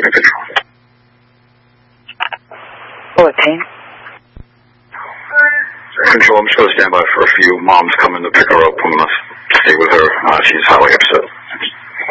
statement control. 14. Control, I'm just going to stand by for a few. Mom's coming to pick her up. I'm going to stay with her. She's highly upset.